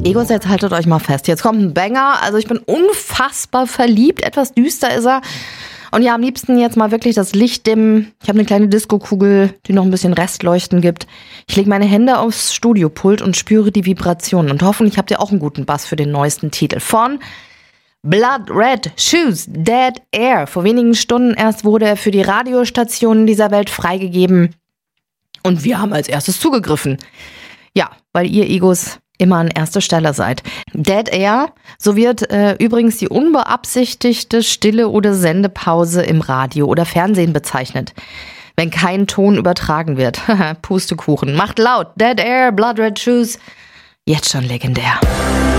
Egos, jetzt haltet euch mal fest. Jetzt kommt ein Banger. Also ich bin unfassbar verliebt. Etwas düster ist er. Und ja, am liebsten jetzt mal wirklich das Licht dimmen. Ich habe eine kleine Diskokugel, die noch ein bisschen Restleuchten gibt. Ich lege meine Hände aufs Studiopult und spüre die Vibrationen. Und hoffentlich habt ihr auch einen guten Bass für den neuesten Titel von Blood Red Shoes, Dead Air. Vor wenigen Stunden erst wurde er für die Radiostationen dieser Welt freigegeben. Und wir haben als erstes zugegriffen. Ja, weil ihr Egos immer an erster Stelle seid. Dead Air, so wird übrigens die unbeabsichtigte Stille oder Sendepause im Radio oder Fernsehen bezeichnet, wenn kein Ton übertragen wird. Pustekuchen. Macht laut. Dead Air, Blood Red Shoes. Jetzt schon legendär.